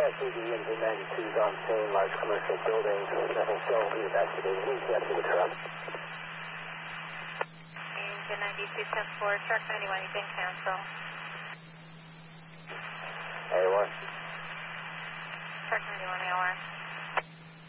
SUV engine 92s on scene, large commercial buildings, nothing still investigating. Please get to the truck. Engine 92, 10-4, truck 91, you can cancel. A1. Truck 91, AOR.